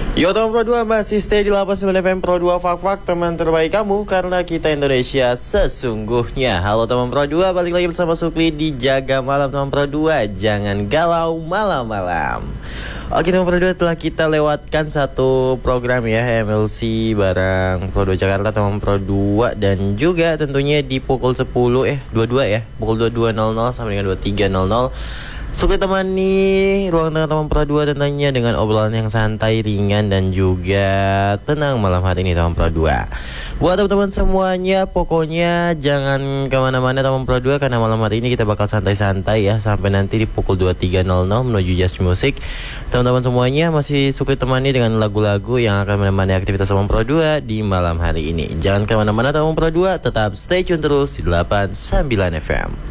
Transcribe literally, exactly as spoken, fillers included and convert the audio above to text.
Yo teman Pro dua masih stay di delapan puluh sembilan F M Pro dua Fak-Fak, teman terbaik kamu karena kita Indonesia sesungguhnya. Halo teman Pro dua, balik lagi bersama Sukli di Jaga Malam teman Pro dua. Jangan galau malam-malam. Oke teman Pro dua, telah kita lewatkan satu program ya, M L C bareng Pro dua Jakarta teman Pro dua. Dan juga tentunya di pukul sepuluh eh dua puluh dua ya, pukul dua puluh dua nol nol sampai dengan dua puluh tiga nol nol. Sukli temani ruang tengah teman Pro dua tentunya dengan obrolan yang santai, ringan, dan juga tenang malam hari ini teman Pro dua. Buat teman-teman semuanya, pokoknya jangan kemana-mana teman Pro dua, karena malam hari ini kita bakal santai-santai ya sampai nanti di pukul dua puluh tiga nol nol menuju Just Music. Teman-teman semuanya masih Sukli temani dengan lagu-lagu yang akan menemani aktivitas teman Pro dua di malam hari ini. Jangan kemana-mana teman Pro dua, tetap stay tune terus di delapan puluh sembilan F M.